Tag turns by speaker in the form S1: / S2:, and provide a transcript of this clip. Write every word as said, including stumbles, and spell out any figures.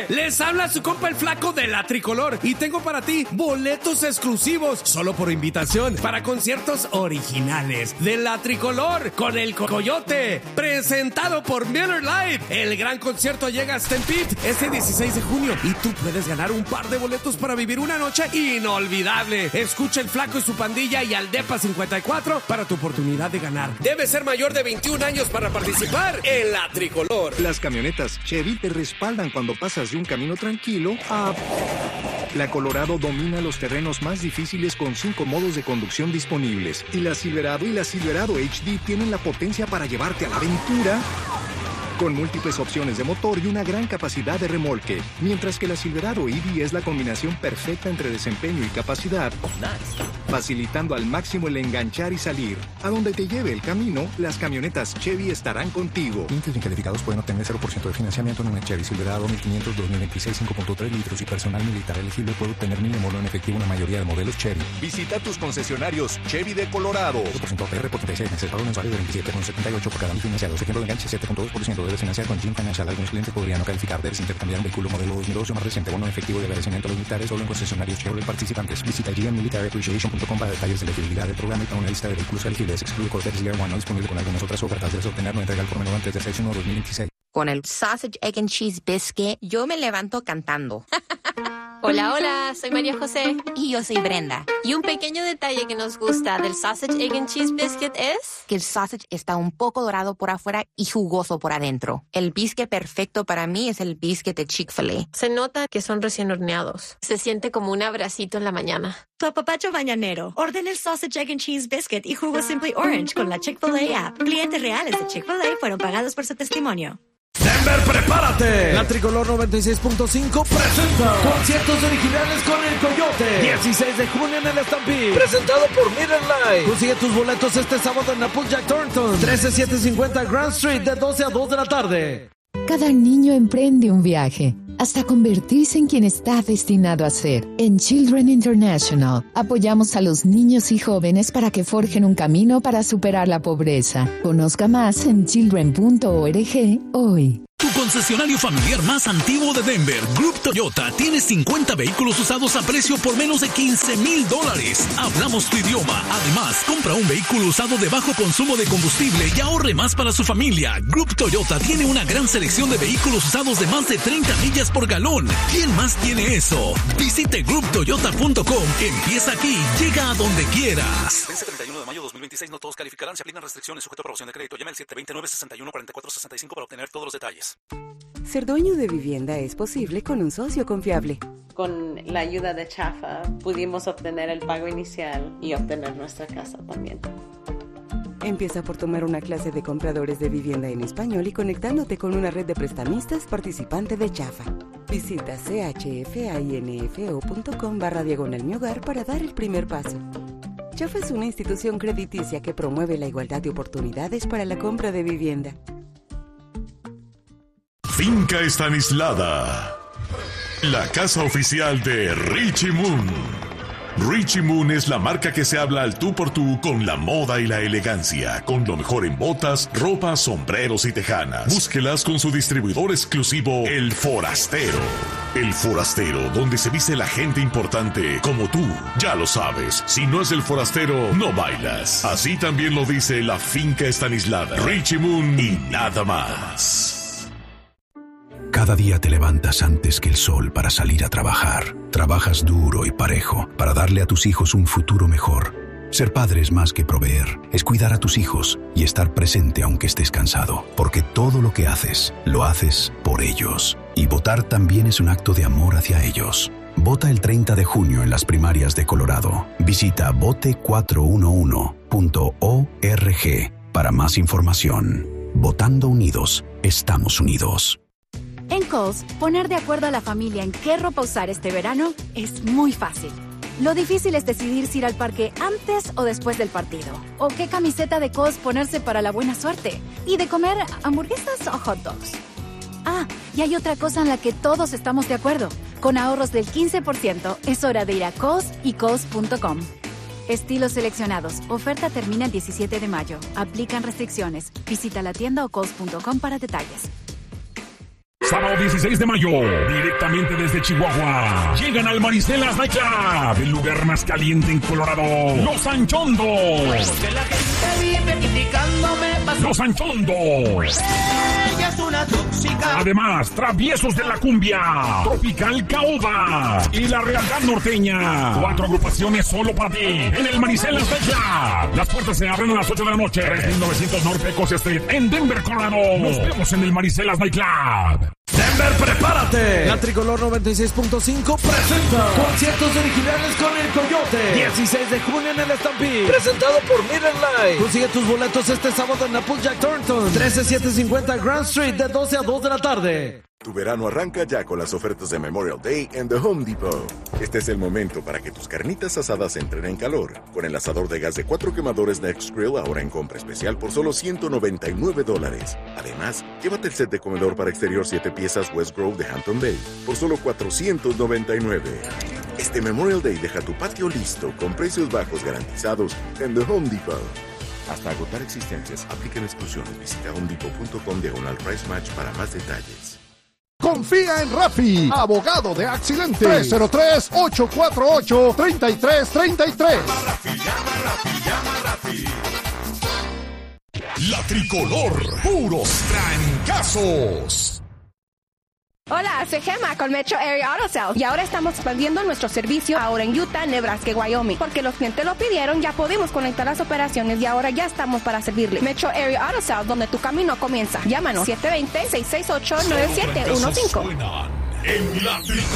S1: Les habla su compa el Flaco de La Tricolor y tengo para ti boletos exclusivos solo por invitación para conciertos originales de La Tricolor con el Coyote, presentado por Miller Live. El gran concierto llega a Stampede este dieciséis de junio y tú puedes ganar un par de boletos para vivir una noche inolvidable. Escucha el Flaco y su pandilla y al Depa cincuenta y cuatro para tu oportunidad de ganar. Debes ser mayor de veintiún años para participar en La Tricolor.
S2: Las camionetas Chevy te respaldan cuando pasas de un camino tranquilo a... La Colorado domina los terrenos más difíciles con cinco modos de conducción disponibles. Y la Silverado y la Silverado H D tienen la potencia para llevarte a la aventura con múltiples opciones de motor y una gran capacidad de remolque. Mientras que la Silverado E V es la combinación perfecta entre desempeño y capacidad, facilitando al máximo el enganchar y salir. A donde te lleve el camino, las camionetas Chevy estarán contigo.
S3: Clientes bien calificados pueden obtener cero por ciento de financiamiento en una Chevy Silverado mil quinientos dos mil veintiséis cinco punto tres litros y personal militar elegible puede obtener mínimo en efectivo en la mayoría de modelos Chevy.
S2: Visita tus concesionarios Chevy de Colorado.
S3: cero por ciento A P R por treinta y seis meses, pago mensuales de veintisiete con setenta y ocho por cada mil financiados. Ejemplo de enganche siete punto dos por ciento. Debes financiar con Jim Financial. Algunos clientes podrían no calificar. Debes intercambiar un vehículo modelo dos mil dos o más reciente. Bono efectivo de agradecimiento a los militares solo en concesionarios Chevrolet participantes. Visita g m military appreciation punto com para detalles de la elegibilidad del programa y para una lista de vehículos elegibles. Excluye Corvette Year One, no disponible con algunas otras ofertas. Debes obtener no entrega por menor antes de seis uno dos mil veintiséis.
S4: Con el Sausage, Egg and Cheese Biscuit, yo me levanto cantando.
S5: Hola, hola, soy María José.
S4: Y yo soy Brenda.
S5: Y un pequeño detalle que nos gusta del Sausage, Egg and Cheese Biscuit es...
S4: que el sausage está un poco dorado por afuera y jugoso por adentro. El biscuit perfecto para mí es el biscuit de Chick-fil-A.
S5: Se nota que son recién horneados. Se siente como un abracito en la mañana.
S6: Tu apapacho mañanero. Ordena el Sausage, Egg and Cheese Biscuit y jugo Simply Orange con la Chick-fil-A app. Clientes reales de Chick-fil-A fueron pagados por su testimonio.
S1: Denver, prepárate. La Tricolor noventa y seis punto cinco presenta conciertos originales con el Coyote. dieciséis de junio en el Stampede, presentado por Miller Live. Consigue tus boletos este sábado en Applejack Thornton, trece setecientos cincuenta Grand Street, de doce a dos de la tarde.
S7: Cada niño emprende un viaje hasta convertirse en quien está destinado a ser. En Children International, apoyamos a los niños y jóvenes para que forjen un camino para superar la pobreza. Conozca más en children punto org hoy.
S8: Tu concesionario familiar más antiguo de Denver, Group Toyota, tiene cincuenta vehículos usados a precio por menos de quince mil dólares. Hablamos tu idioma. Además, compra un vehículo usado de bajo consumo de combustible y ahorre más para su familia. Group Toyota tiene una gran selección de vehículos usados de más de treinta millas por galón. ¿Quién más tiene eso? Visite group toyota punto com. Empieza aquí, llega a donde quieras.
S9: Vence treinta y uno de mayo de dos mil veintiséis, no todos calificarán, se aplican restricciones, sujeto a aprobación de crédito. Llame al siete dos nueve, seis uno, cuatro cuatro seis cinco para obtener todos los detalles.
S10: Ser dueño de vivienda es posible con un socio confiable.
S11: Con la ayuda de Chafa pudimos obtener el pago inicial y obtener nuestra casa también.
S10: Empieza por tomar una clase de compradores de vivienda en español y conectándote con una red de prestamistas participante de Chafa. Visita chfainfo punto com barra diagonal mi hogar para dar el primer paso. Chafa es una institución crediticia que promueve la igualdad de oportunidades para la compra de vivienda.
S12: Finca Estanislada, la casa oficial de Richie Moon. Richie Moon es la marca que se habla al tú por tú con la moda y la elegancia, con lo mejor en botas, ropa, sombreros y tejanas. Búsquelas con su distribuidor exclusivo, El Forastero. El Forastero, donde se viste la gente importante como tú. Ya lo sabes, si no es El Forastero, no bailas. Así también lo dice la Finca Estanislada, Richie Moon y nada más.
S13: Cada día te levantas antes que el sol para salir a trabajar. Trabajas duro y parejo para darle a tus hijos un futuro mejor. Ser padre es más que proveer, es cuidar a tus hijos y estar presente aunque estés cansado. Porque todo lo que haces, lo haces por ellos. Y votar también es un acto de amor hacia ellos. Vota el treinta de junio en las primarias de Colorado. Visita vote cuatro uno uno punto org para más información. Votando unidos, estamos unidos.
S14: En Kohl's, poner de acuerdo a la familia en qué ropa usar este verano es muy fácil. Lo difícil es decidir si ir al parque antes o después del partido. O qué camiseta de Kohl's ponerse para la buena suerte. Y de comer hamburguesas o hot dogs. Ah, y hay otra cosa en la que todos estamos de acuerdo. Con ahorros del quince por ciento, es hora de ir a Kohl's y Kohl's punto com. Estilos seleccionados. Oferta termina el diecisiete de mayo. Aplican restricciones. Visita la tienda o Kohl's punto com para detalles.
S15: Sábado dieciséis de mayo, directamente desde Chihuahua, llegan al Maricelas Night Club, el lugar más caliente en Colorado, Los Anchondos.
S16: Porque la gente vive criticándome.
S15: Los Anchondos.
S16: Ella es una tóxica.
S15: Además, Traviesos de la Cumbia, Tropical Caoba y la Realidad Norteña. Cuatro agrupaciones solo para ti en el Maricelas Night Club. Las puertas se abren a las ocho de la noche. tres mil novecientos North Pecos Street en Denver, Colorado. Nos vemos en el Maricelas Night Club.
S1: Denver, prepárate. La Tricolor noventa y seis punto cinco presenta conciertos originales con el Coyote. dieciséis de junio en el Stampede, presentado por Midnight Light. Consigue tus boletos este sábado en Applejack Thornton, trece setecientos cincuenta Grand Street, de doce a dos de la tarde.
S17: Tu verano arranca ya con las ofertas de Memorial Day en The Home Depot. Este es el momento para que tus carnitas asadas entren en calor. Con el asador de gas de cuatro quemadores Next Grill ahora en compra especial por solo ciento noventa y nueve dólares. Además, llévate el set de comedor para exterior siete piezas West Grove de Hampton Bay por solo cuatrocientos noventa y nueve. Este Memorial Day deja tu patio listo con precios bajos garantizados en The Home Depot. Hasta agotar existencias, aplican exclusiones. Visita homedepot.com diagonal price match para más detalles.
S18: Confía en Rafi, abogado de accidentes. tres cero tres, ocho cuatro ocho, tres tres tres tres.
S12: Llama Rafi, llama Rafi, llama Rafi. La Tricolor, puros trancazos.
S19: Hola, soy Gemma con Metro Area Auto Sales y ahora estamos expandiendo nuestro servicio ahora en Utah, Nebraska y Wyoming. Porque los clientes lo pidieron, ya podemos conectar las operaciones y ahora ya estamos para servirle. Metro Area Auto Sales, donde tu camino comienza. Llámanos siete dos cero, seis seis ocho, nueve siete uno cinco.
S12: En la